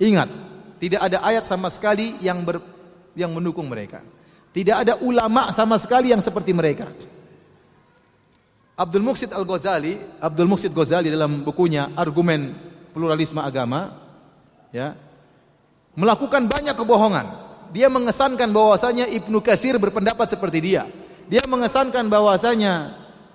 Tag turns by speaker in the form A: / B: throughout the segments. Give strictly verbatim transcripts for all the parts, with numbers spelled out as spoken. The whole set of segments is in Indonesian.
A: Ingat, tidak ada ayat sama sekali yang ber, yang mendukung mereka. Tidak ada ulama sama sekali yang seperti mereka. Abdul Muqsid Al-Ghazali, Abdul Muqsid Ghazali dalam bukunya Argumen Pluralisme Agama, ya, melakukan banyak kebohongan. Dia mengesankan bahwasanya Ibnu Katsir berpendapat seperti dia. Dia mengesankan bahwasanya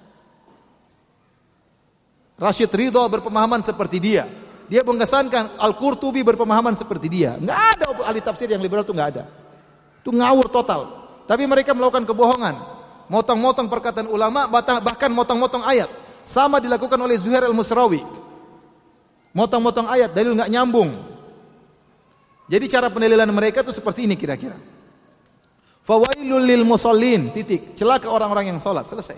A: Rashid Ridho berpemahaman seperti dia. Dia mengesankan Al-Qurtubi berpemahaman seperti dia. Enggak ada ahli tafsir yang liberal itu enggak ada. Itu ngawur total. Tapi mereka melakukan kebohongan, motong-motong perkataan ulama, bahkan motong-motong ayat. Sama dilakukan oleh Zuhair Al-Musrawi. Motong-motong ayat, dalil enggak nyambung. Jadi cara pendalilan mereka itu seperti ini kira-kira. Fawailul lil musallin, titik. Celaka orang-orang yang salat, selesai.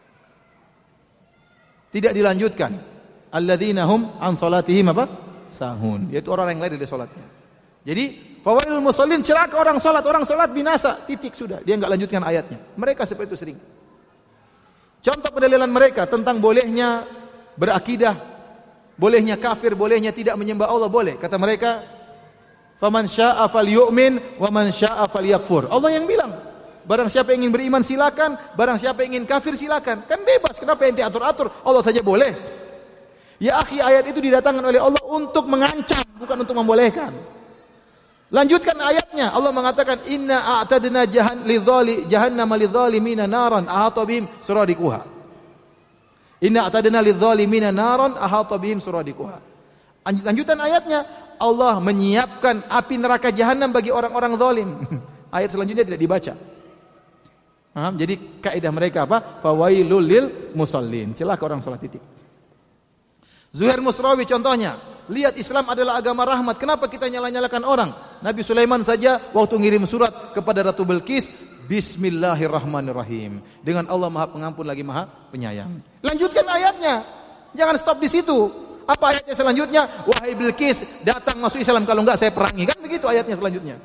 A: Tidak dilanjutkan. Alladzina hum an salatihim apa? Sahun. Yaitu orang yang lari dari salatnya. Jadi, fawailul musallin, celaka orang salat, orang salat binasa, titik sudah. Dia enggak lanjutkan ayatnya. Mereka seperti itu sering. Contoh pendalilan mereka tentang bolehnya berakidah, bolehnya kafir, bolehnya tidak menyembah Allah, boleh. Kata mereka, faman syaa'a falyu'min wa man syaa'a falyakfur. Allah yang bilang, barang siapa yang ingin beriman silakan, barang siapa yang ingin kafir silakan. Kan bebas, kenapa ente atur-atur? Allah saja boleh. Ya akhi, ayat itu didatangkan oleh Allah untuk mengancam, bukan untuk membolehkan. Lanjutkan ayatnya. Allah mengatakan, inna a'tadna jahan lidzali jahannama lidzalimina naran ahata bihim suradikuha. Inna a'tadna lidzalimina naran ahata bihim suradikuha. Lanjutan ayatnya, Allah menyiapkan api neraka jahanam bagi orang-orang zalim. Ayat selanjutnya tidak dibaca. Paham? Jadi kaidah mereka apa? Fawailul lil musallin. Celaka orang salat, titik. Zuhair Musrawi contohnya, lihat Islam adalah agama rahmat. Kenapa kita nyala-nyalakan orang? Nabi Sulaiman saja waktu ngirim surat kepada Ratu Bilqis, Bismillahirrahmanirrahim. Dengan Allah Maha Pengampun lagi Maha Penyayang. Lanjutkan ayatnya. Jangan stop di situ. Apa ayatnya selanjutnya? Wahai Bilqis, datang masuk Islam, kalau enggak saya perangi. Kan begitu ayatnya selanjutnya.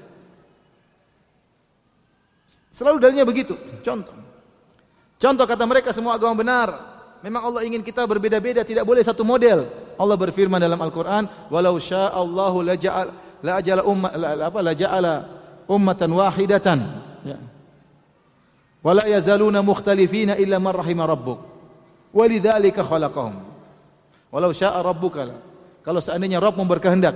A: Selalu dalilnya begitu. Contoh. Contoh kata mereka semua agama benar. Memang Allah ingin kita berbeda-beda, tidak boleh satu model. Allah berfirman dalam Al-Qur'an, "Walau sya'allahu laja'al la'ajala umma apa laja'ala ummatan wahidatan." Ya. Wala yazaluna mukhtalifina illa man rahima rabbuk. Walidzalika khalaqahum. Walau sya'a rabbuka. Kalau seandainya Rabbmu berkehendak,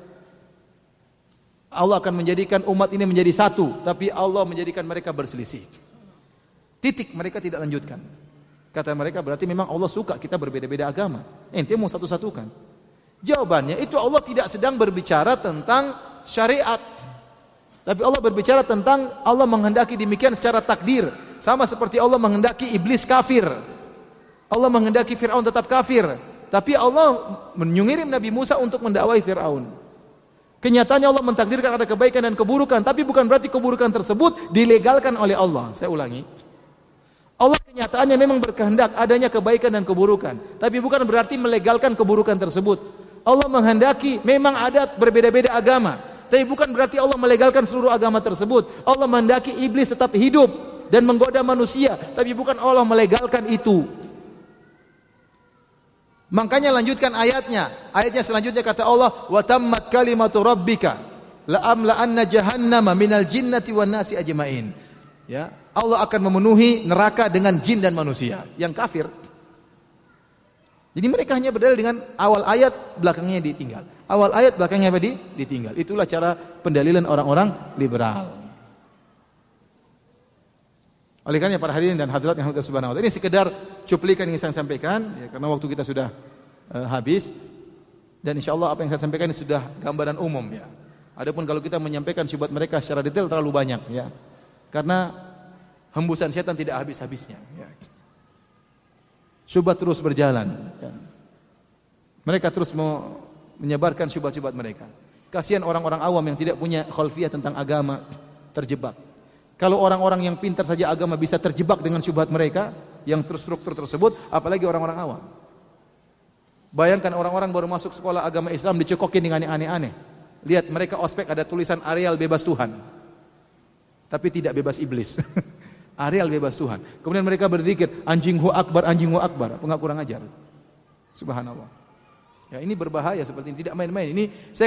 A: Allah akan menjadikan umat ini menjadi satu, tapi Allah menjadikan mereka berselisih. Titik, mereka tidak lanjutkan. Kata mereka, berarti memang Allah suka kita berbeda-beda agama. Ente mau satu-satukan. Jawabannya, itu Allah tidak sedang berbicara tentang syariat. Tapi Allah berbicara tentang Allah menghendaki demikian secara takdir. Sama seperti Allah menghendaki iblis kafir. Allah menghendaki Fir'aun tetap kafir. Tapi Allah mengirim Nabi Musa untuk mendakwai Fir'aun. Kenyataannya Allah mentakdirkan ada kebaikan dan keburukan. Tapi bukan berarti keburukan tersebut dilegalkan oleh Allah. Saya ulangi. Allah kenyataannya memang berkehendak adanya kebaikan dan keburukan, tapi bukan berarti melegalkan keburukan tersebut. Allah menghendaki memang ada berbeda-beda agama, tapi bukan berarti Allah melegalkan seluruh agama tersebut. Allah menghendaki iblis tetap hidup dan menggoda manusia, tapi bukan Allah melegalkan itu. Makanya lanjutkan ayatnya. Ayatnya selanjutnya kata Allah, "Wa tammat kalimatu rabbika la amla'anna jahannama minal jinnati wan nasi ajmain." Ya, Allah akan memenuhi neraka dengan jin dan manusia yang kafir. Jadi mereka hanya berdalil dengan awal ayat, belakangnya ditinggal. Awal ayat, belakangnya apa? Ditinggal. Itulah cara pendalilan orang-orang liberal. Oleh karena para hadirin dan hadirat yang Allah Subhanahu wa taala, ini sekedar cuplikan yang saya sampaikan, ya, karena waktu kita sudah uh, habis. Dan insyaallah apa yang saya sampaikan ini sudah gambaran umum, ya. Adapun kalau kita menyampaikan syubhat mereka secara detail terlalu banyak, ya. Karena hembusan setan tidak habis-habisnya, ya. Syubhat terus berjalan, ya. Mereka terus mau menyebarkan syubhat-syubhat mereka. Kasihan orang-orang awam yang tidak punya khalfiyah tentang agama, terjebak. Kalau orang-orang yang pintar saja agama bisa terjebak dengan syubhat mereka yang terstruktur tersebut, apalagi orang-orang awam. Bayangkan orang-orang baru masuk sekolah agama Islam dicekokin dengan yang aneh-aneh. Lihat mereka ospek ada tulisan areal bebas Tuhan, tapi tidak bebas iblis. Areal bebas Tuhan. Kemudian mereka berzikir, anjing hu akbar, anjing hu akbar. Apa enggak kurang ajar? Subhanallah. Ya, ini berbahaya seperti ini, tidak main-main. Ini saya